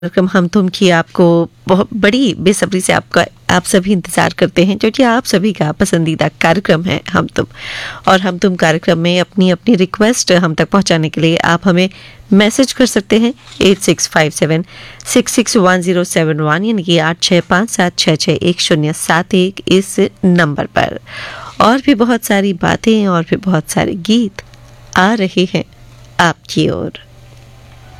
कार्यक्रम हम तुम की आपको बहुत बड़ी बेसब्री से आप सभी इंतज़ार करते हैं, जो कि आप सभी का पसंदीदा कार्यक्रम है हम तुम। और हम तुम कार्यक्रम में अपनी अपनी रिक्वेस्ट हम तक पहुंचाने के लिए आप हमें मैसेज कर सकते हैं 8657661071 यानी कि 8657661071 इस नंबर पर। और भी बहुत सारी बातें और भी बहुत सारे गीत आ रहे हैं आपकी ओर।